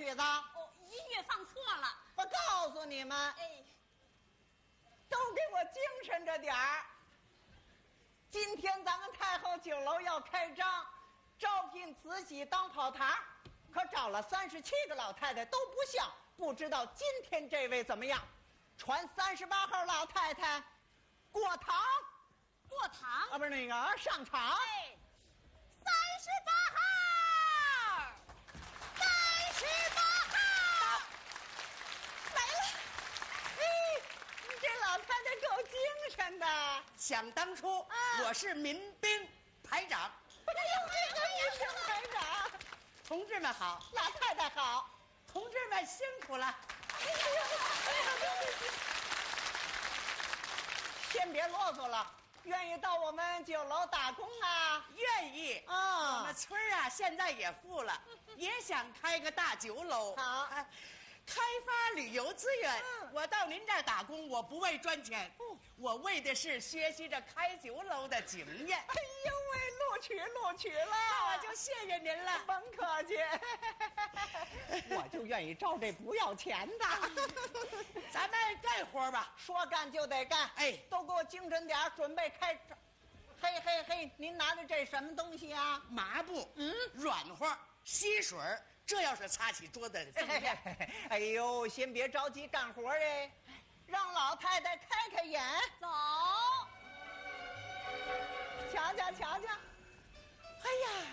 曲子？ 哦，音乐放错了。 我告诉你们， 哎， 都给我精神着点儿。今天咱们太后酒楼要开张，招聘慈禧当跑堂，可找了37个老太太都不像，不知道今天这位怎么样？传38号老太太过堂啊，不是那个上场。 哎，38号，38号来了。哎，你这老太太够精神的。 想当初，我是民兵排长。 哎呦，这个民兵排长， 同志们好， 老太太好。 同志们辛苦了。 先别啰嗦了，愿意到我们酒楼打工啊？ 愿意啊我们村儿啊，现在也富了，也想开个大酒楼。 好开发旅游资源。我到您这儿打工，我不为赚钱，我为的是学习着开酒楼的经验。 哎呦喂，录取了， 那我就谢谢您了。 甭客气。我就愿意招这不要钱的。 咱们干活吧。 说干就得干， 哎都给我精神点儿，准备开张。嘿嘿嘿，您拿着这什么东西啊？ 麻布，软和，吸水儿，这要是擦起桌子的锃亮。 哎呦，先别着急干活哎，让老太太开开眼。 走。 瞧瞧瞧瞧， 哎呀，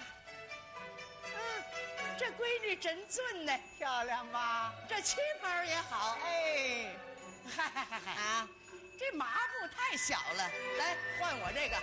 这闺女真俊呢， 漂亮吧？ 这旗袍也好。 哎， 嗨啊， 这麻布太小了，来换我这个。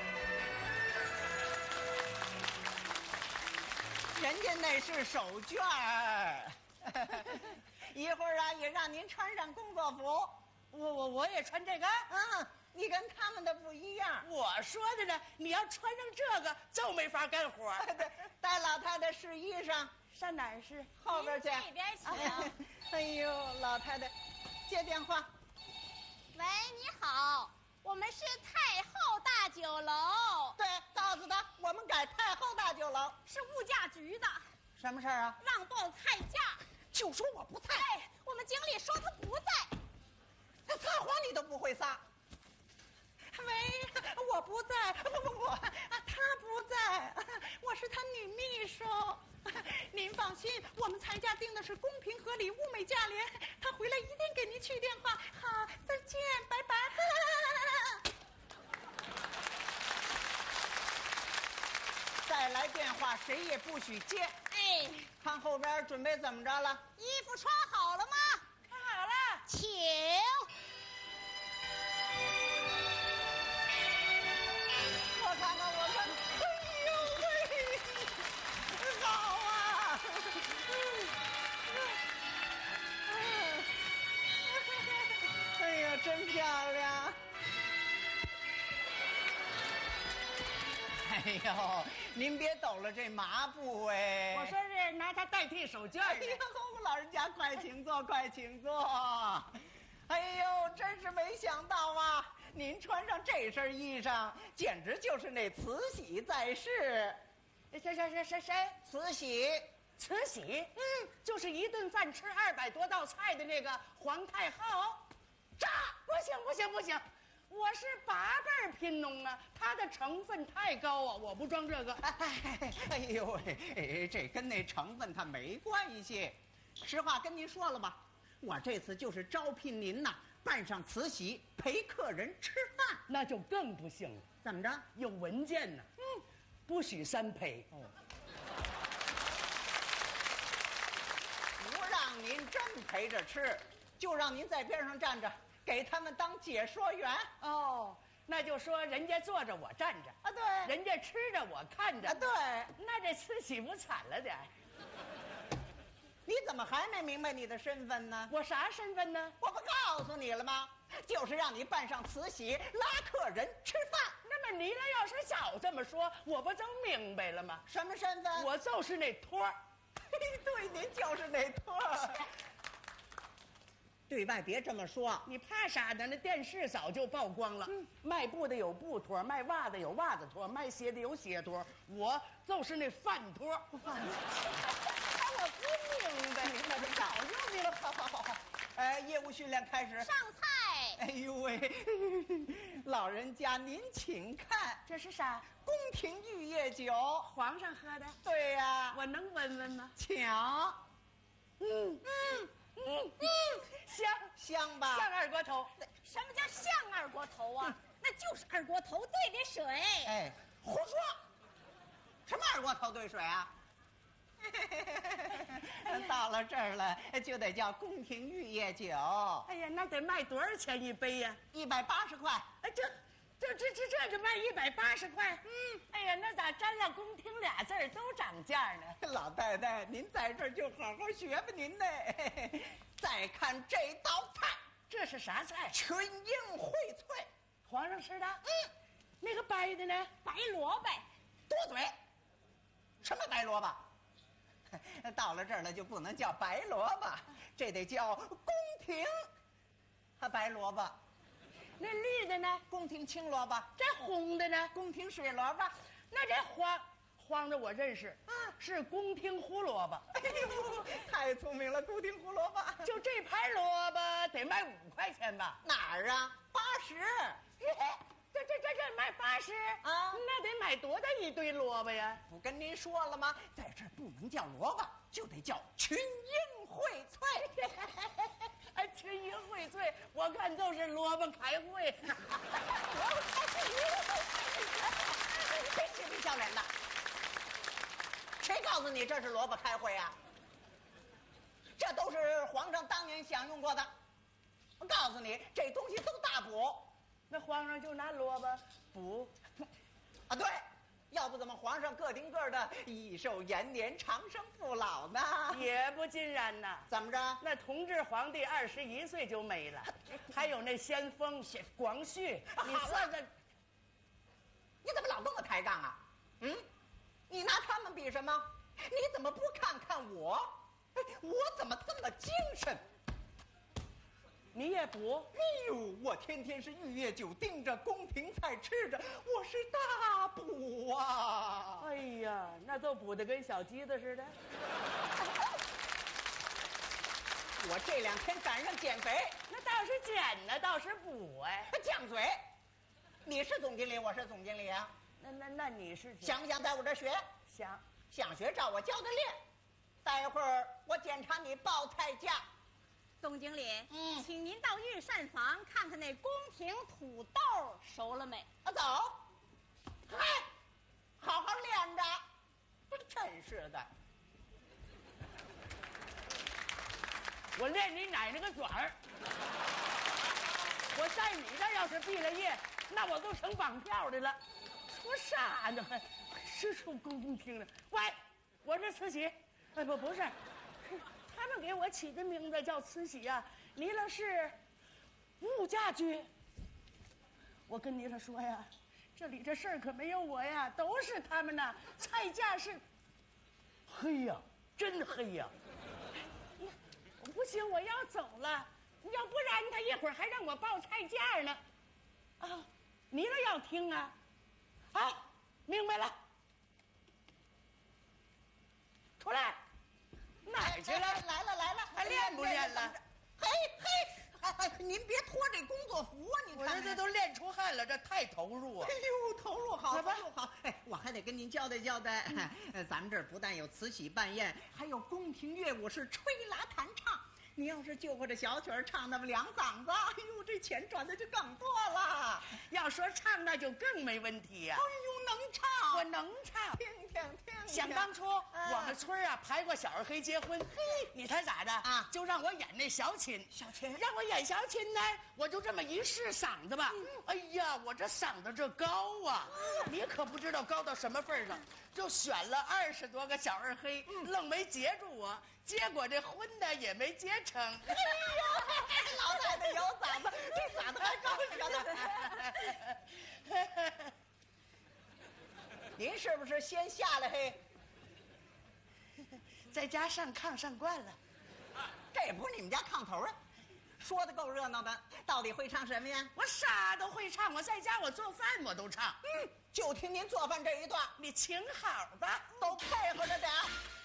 人家那是手绢儿。一会儿啊，也让您穿上工作服。 我也穿这个。 你跟他们的不一样。 我说的呢，你要穿上这个就没法干活。 对，带老太太试衣裳， 上哪儿是？ 后边去。 这边请。 哎呦，老太太，接电话。 喂，你好，我们是太后大酒楼， 对，告诉他我们改太后大酒楼。 是物价局的， 什么事儿啊？ 让报菜价。 就说我不在。 哎，我们经理说他不在。 他撒谎你都不会撒。喂，我不在，不，他不在，我是他女秘书。您放心，我们菜价定的是公平合理、物美价廉。他回来一定给您去电话。好，再见，拜拜。再来电话，谁也不许接。 哎， 看后边准备怎么着了？ 衣服穿好了吗？ 穿好了。 请。 我看看，哎呦喂，好啊！哎呀，真漂亮！哎呦，您别抖了这麻布哎！ 我说是拿它代替手绢的。 哎呦，老人家快请坐，快请坐。哎呦，真是没想到啊！您穿上这身衣裳，简直就是那慈禧在世。 谁？ 慈禧， 慈禧，就是一顿饭吃200多道菜的那个皇太后。不行，我是8辈贫农啊，它的成分太高啊，我不装这个。 哎呦喂，这跟那成分它没关系。实话跟您说了吧，我这次就是招聘您呐，扮上慈禧陪客人吃饭。 那就更不行了。 怎么着？ 有文件呢。不许3陪。 不让您真陪着吃，就让您在边上站着，给他们当解说员。 哦，那就说人家坐着我站着啊，对， 人家吃着我看着啊，对。 那这慈禧不惨了点儿？ 你怎么还没明白你的身份呢？ 我啥身份呢？ 我不告诉你了吗？就是让你扮上慈禧拉客人吃饭。 那么你俩要是早这么说，我不就明白了吗？ 什么身份？ 我就是那托儿。 对，您就是那托儿。对外别这么说， 你怕啥呢？那电视早就曝光了。卖布的有布托，卖袜子有袜子托，卖鞋的有鞋托，我就是那饭托。 哎，我不明白，你可早就明白。好。 业务训练开始。 上菜。 哎呦喂，老人家您请看， 这是啥？ 宫廷玉液酒， 皇上喝的。 对呀， 我能闻闻吗？ 请。香吧？ 像二锅头。 什么叫像二锅头啊？那就是二锅头兑的水。 哎，胡说！什么二锅头兑水啊？到了这儿了，就得叫宫廷玉液酒。 哎呀，那得卖多少钱一杯呀 ？180块。 哎，这就卖180块。哎呀，那咋沾了宫廷俩字儿都涨价呢？ 老太太，您在这儿就好好学吧您呢。再看这道菜， 这是啥菜？ 群英荟萃。 皇上吃的。那个白的呢？ 白萝卜。 多嘴。什么白萝卜？到了这儿了就不能叫白萝卜，这得叫宫廷白萝卜。 那绿的呢？ 宫廷青萝卜。 这红的呢？ 宫廷水萝卜。 那这黄的我认识，是宫廷胡萝卜。 哎呦，太聪明了，宫廷胡萝卜。 就这盘萝卜得卖5块钱吧？ 哪儿啊？80。 这卖80 啊？ 那得买多大一堆萝卜呀？ 不跟您说了吗？在这儿不能叫萝卜，就得叫群英荟萃。 群英荟萃，我看都是萝卜开会。 别嬉皮笑脸的，谁告诉你这是萝卜开会啊？这都是皇上当年享用过的。我告诉你，这东西都大补。 那皇上就拿萝卜补啊？对，要不怎么皇上个顶个的益寿延年、长生不老呢？ 也不尽然呐。 怎么着？ 那同治皇帝21岁就没了，还有那先锋广旭，你算算， 你怎么老跟我抬杠啊？你拿他们比什么？你怎么不看看我？我怎么这么精神？ 你也补？ 哎呦，我天天是玉液酒盯着，宫廷菜吃着，我是大补啊！ 哎呀，那都补得跟小鸡子似的。 我这2天赶上减肥， 那倒是减呢，倒是补哎。 犟嘴！你是总经理，我是总经理啊。 那你是想不想在我这儿学？想学，照我教的练。待会儿我检查你报菜价。 总经理，请您到御膳房看看那宫廷土豆熟了没？ 走。嗨，好好练着。真是的。 我练你奶奶个爪儿！我在你这要是毕了业，那我都成绑票的了。说啥呢？还是出宫廷的？喂，我是慈禧。不是。他们给我起的名字叫慈禧啊，你那是物价局。我跟你了说呀，这里这事儿可没有我呀，都是他们呐。菜价是黑呀，真黑呀。不行，我要走了，要不然他一会儿还让我报菜价呢。啊，你了要听啊？好，明白了。出来。哪儿去了？ 来了， 还练不练了？ 嘿，您别脱这工作服啊！你看， 我这都练出汗了，这太投入啊！ 哎呦，投入好， 吧投入好。我还得跟您交代交代。咱们这儿不但有慈禧办宴，还有宫廷乐舞是吹拉弹唱。你要是就会这小曲儿唱那么2嗓子，哎呦，这钱赚的就更多了。 要说唱，那就更没问题呀。 哎呦，能唱， 我能唱。 听。 想当初我们村啊排过小二黑结婚，你猜咋的啊？ 就让我演那小琴，让我演小琴呢，我就这么一试嗓子吧。哎呀，我这嗓子这高啊，你可不知道高到什么份上，就选了20多个小二黑，愣没接住我。结果这婚呢也没结成。哎呦，老太太有嗓子，这嗓子还高呢。您是不是先下来嘿？ 在家上炕上惯了。 这也不是你们家炕头啊，说的够热闹的。到底会唱什么呀？ 我啥都会唱，我在家我做饭我都唱。 就听您做饭这一段， 你请好吧， 都配合着点。